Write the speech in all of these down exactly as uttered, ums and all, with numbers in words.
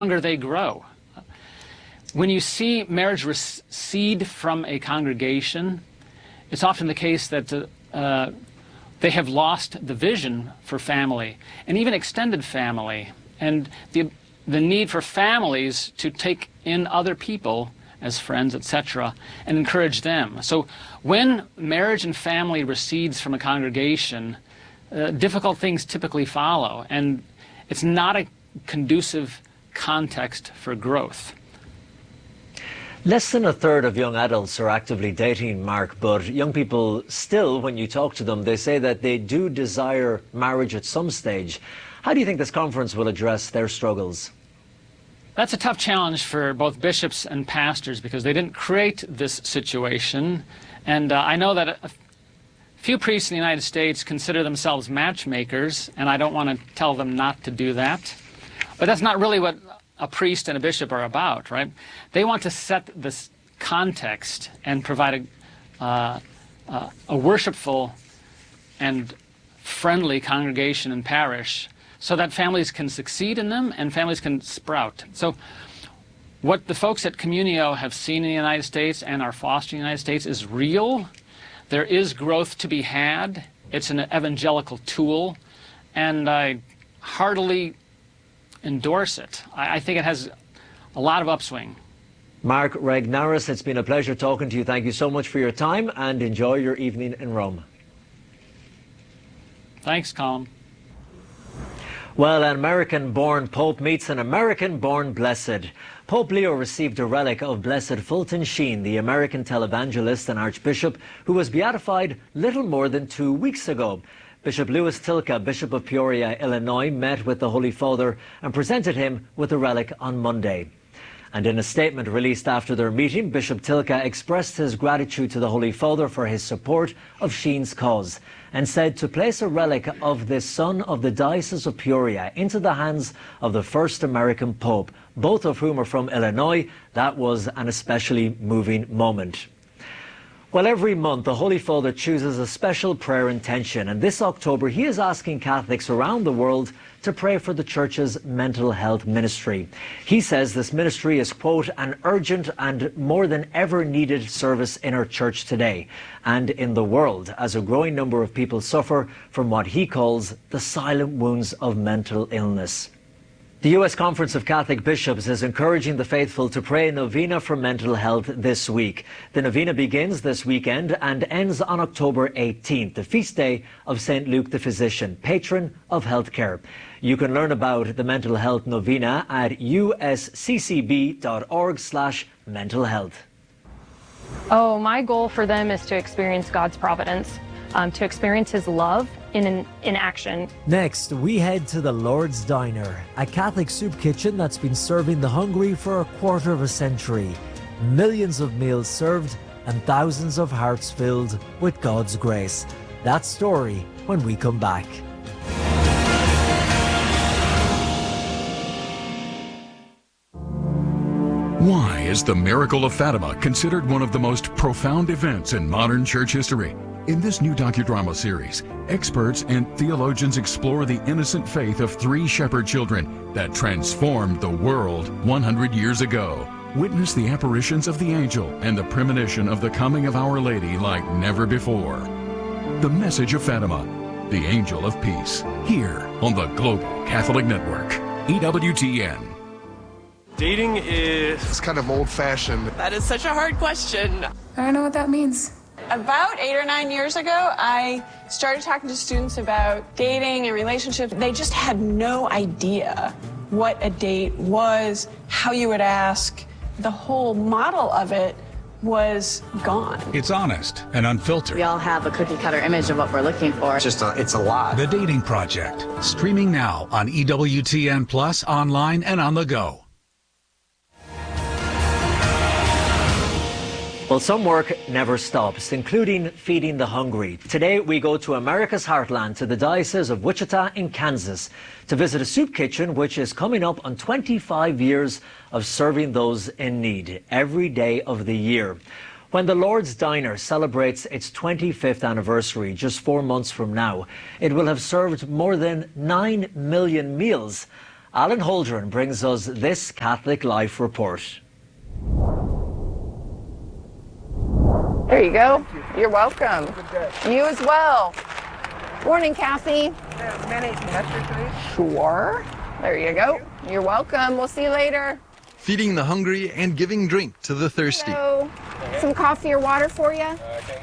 longer they grow. When you see marriage recede from a congregation, it's often the case that uh, uh, they have lost the vision for family and even extended family, and the, the need for families to take in other people as friends, et cetera, and encourage them. So when marriage and family recedes from a congregation, uh, difficult things typically follow, and it's not a conducive context for growth. Less than a third of young adults are actively dating, Mark, but young people still, when you talk to them, they say that they do desire marriage at some stage. How do you think this conference will address their struggles? That's a tough challenge for both bishops and pastors because they didn't create this situation. And uh, I know that a few priests in the United States consider themselves matchmakers, and I don't want to tell them not to do that. But that's not really what a priest and a bishop are about, right? They want to set this context and provide a, uh, uh, a worshipful and friendly congregation and parish so that families can succeed in them and families can sprout. So what the folks at Communio have seen in the United States and are fostering in the United States is real. There is growth to be had. It's an evangelical tool, and I heartily endorse it. I, I think it has a lot of upswing. Mark Regnerus, it's been a pleasure talking to you. Thank you so much for your time, and enjoy your evening in Rome. Thanks, Colin. Well, an American-born Pope meets an American-born blessed. Pope Leo received a relic of Blessed Fulton Sheen, the American televangelist and Archbishop, who was beatified little more than two weeks ago. Bishop Louis Tilka, Bishop of Peoria, Illinois, met with the Holy Father and presented him with the relic on Monday. And in a statement released after their meeting, Bishop Tilka expressed his gratitude to the Holy Father for his support of Sheen's cause and said to place a relic of this son of the Diocese of Peoria into the hands of the first American Pope, both of whom are from Illinois, that was an especially moving moment. Well, every month the Holy Father chooses a special prayer intention, and this October he is asking Catholics around the world to pray for the Church's mental health ministry. He says this ministry is, quote, an urgent and more than ever needed service in our Church today and in the world, as a growing number of people suffer from what he calls the silent wounds of mental illness. The U S Conference of Catholic Bishops is encouraging the faithful to pray a novena for mental health this week. The novena begins this weekend and ends on October eighteenth, the feast day of Saint Luke the Physician, patron of healthcare. You can learn about the mental health novena at u s c c b dot org slash mental health. Oh, my goal for them is to experience God's providence, um, to experience His love in, an, in action. Next, we head to the Lord's Diner, a Catholic soup kitchen that's been serving the hungry for a quarter of a century. Millions of meals served and thousands of hearts filled with God's grace. That story when we come back. Why is the miracle of Fatima considered one of the most profound events in modern church history? In this new docudrama series, experts and theologians explore the innocent faith of three shepherd children that transformed the world one hundred years ago. Witness the apparitions of the angel and the premonition of the coming of Our Lady like never before. The Message of Fatima, the Angel of Peace, here on the Global Catholic Network, E W T N. Dating is it's kind of old-fashioned. That is such a hard question. I don't know what that means. About eight or nine years ago, I started talking to students about dating and relationships. They just had no idea what a date was, how you would ask. The whole model of it was gone. It's honest and unfiltered. We all have a cookie-cutter image of what we're looking for. It's just a, it's a lot. The Dating Project, streaming now on E W T N Plus, online and on the go. Well, some work never stops, including feeding the hungry. Today, we go to America's heartland, to the Diocese of Wichita in Kansas, to visit a soup kitchen which is coming up on twenty-five years of serving those in need every day of the year. When the Lord's Diner celebrates its twenty-fifth anniversary just four months from now, it will have served more than nine million meals. Alan Holdren brings us this Catholic Life report. There you go. You're welcome. You as well. Morning, Cassie. Sure. There you go. You're welcome. We'll see you later. Feeding the hungry and giving drink to the thirsty. Hello. Some coffee or water for you?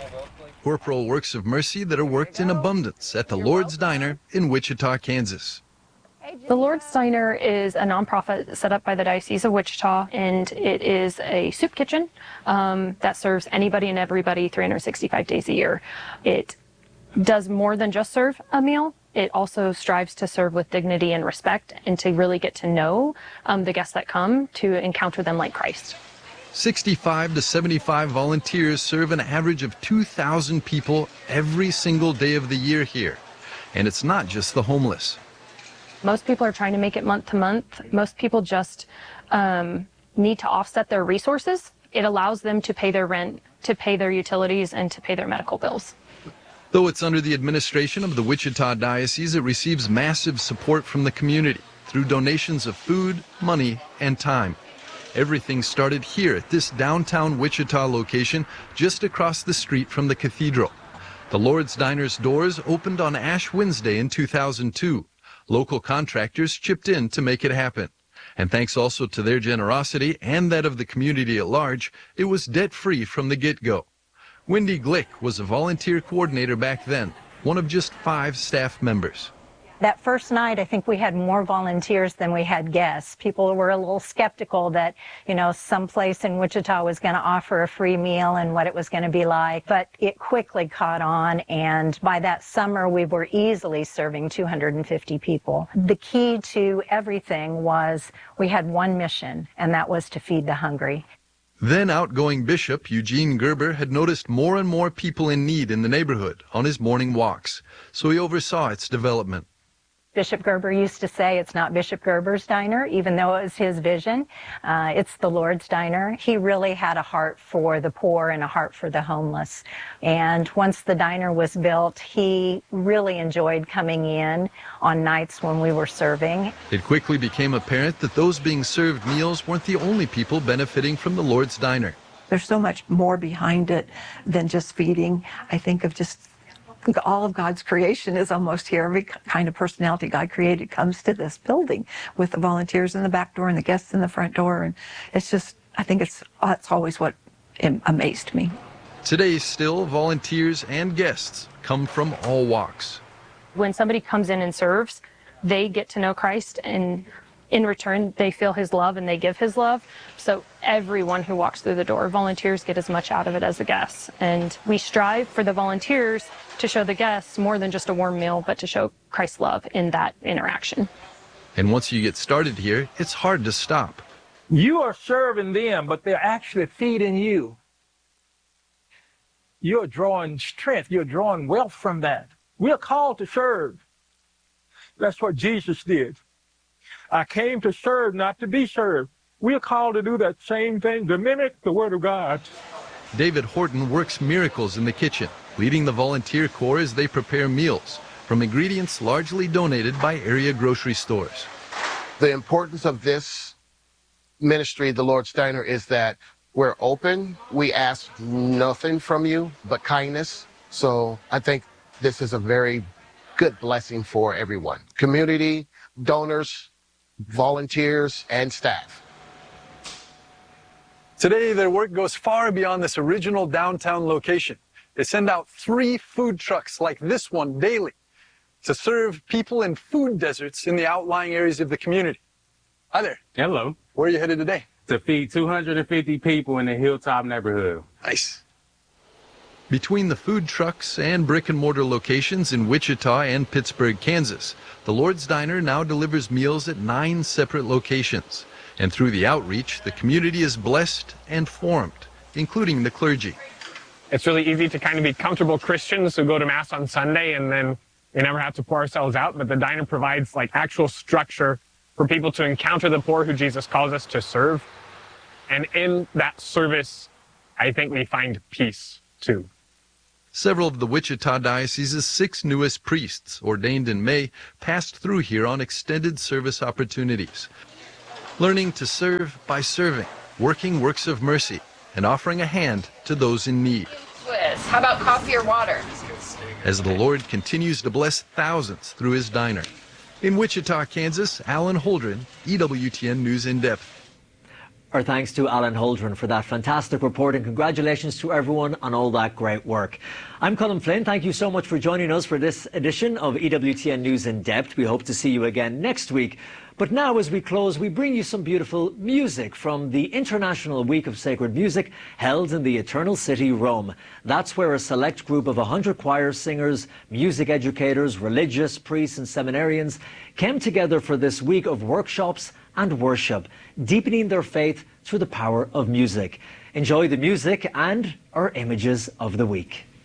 Corporal works of mercy that are worked in abundance at the Lord's Diner in Wichita, Kansas. The Lord's Diner is a nonprofit set up by the Diocese of Wichita, and it is a soup kitchen um, that serves anybody and everybody three hundred sixty-five days a year. It does more than just serve a meal. It also strives to serve with dignity and respect and to really get to know um, the guests that come to encounter them like Christ. sixty-five to seventy-five volunteers serve an average of two thousand people every single day of the year here. And it's not just the homeless. Most people are trying to make it month to month. Most people just um, need to offset their resources. It allows them to pay their rent, to pay their utilities, and to pay their medical bills. Though it's under the administration of the Wichita Diocese, it receives massive support from the community through donations of food, money, and time. Everything started here at this downtown Wichita location just across the street from the cathedral. The Lord's Diner's doors opened on Ash Wednesday in two thousand two. Local contractors chipped in to make it happen. And thanks also to their generosity and that of the community at large, it was debt-free from the get-go. Wendy Glick was a volunteer coordinator back then, one of just five staff members. That first night, I think we had more volunteers than we had guests. People were a little skeptical that, you know, someplace in Wichita was going to offer a free meal and what it was going to be like. But it quickly caught on, and by that summer, we were easily serving two hundred fifty people. The key to everything was we had one mission, and that was to feed the hungry. Then outgoing Bishop Eugene Gerber had noticed more and more people in need in the neighborhood on his morning walks, so he oversaw its development. Bishop Gerber used to say it's not Bishop Gerber's diner, even though it was his vision. Uh, it's the Lord's Diner. He really had a heart for the poor and a heart for the homeless. And once the diner was built, he really enjoyed coming in on nights when we were serving. It quickly became apparent that those being served meals weren't the only people benefiting from the Lord's Diner. There's so much more behind it than just feeding. I think of just all of God's creation is almost here. Every kind of personality God created comes to this building with the volunteers in the back door and the guests in the front door. And it's just, I think it's, it's always what amazed me. Today, still, volunteers and guests come from all walks. When somebody comes in and serves, they get to know Christ, and in return, they feel his love and they give his love. So everyone who walks through the door, volunteers get as much out of it as the guests. And we strive for the volunteers to show the guests more than just a warm meal, but to show Christ's love in that interaction. And once you get started here, it's hard to stop. You are serving them, but they're actually feeding you. You're drawing strength. You're drawing wealth from that. We're called to serve. That's what Jesus did. I came to serve, not to be served. We're called to do that same thing, to mimic the Word of God. David Horton works miracles in the kitchen, leading the volunteer corps as they prepare meals from ingredients largely donated by area grocery stores. The importance of this ministry, the Lord's Diner, is that we're open. We ask nothing from you but kindness. So I think this is a very good blessing for everyone. Community, donors, volunteers, and staff. Today, their work goes far beyond this original downtown location. They send out three food trucks like this one daily to serve people in food deserts in the outlying areas of the community. Hi there. Hello. Where are you headed today? To feed two hundred fifty people in the Hilltop neighborhood. Nice. Between the food trucks and brick and mortar locations in Wichita and Pittsburgh, Kansas, the Lord's Diner now delivers meals at nine separate locations. And through the outreach, the community is blessed and formed, including the clergy. It's really easy to kind of be comfortable Christians who go to Mass on Sunday and then we never have to pour ourselves out, but the diner provides like actual structure for people to encounter the poor who Jesus calls us to serve. And in that service, I think we find peace too. Several of the Wichita Diocese's six newest priests, ordained in May, passed through here on extended service opportunities. Learning to serve by serving, working works of mercy, and offering a hand to those in need. How about coffee or water? As the Lord continues to bless thousands through his diner. In Wichita, Kansas, Alan Holdren, E W T N News in Depth. Our thanks to Alan Holdren for that fantastic report, and congratulations to everyone on all that great work. I'm Colin Flynn. Thank you so much for joining us for this edition of E W T N News in Depth. We hope to see you again next week. But now, as we close, we bring you some beautiful music from the International Week of Sacred Music held in the Eternal City, Rome. That's where a select group of one hundred choir singers, music educators, religious, priests and seminarians came together for this week of workshops and worship, deepening their faith through the power of music. Enjoy the music and our images of the week.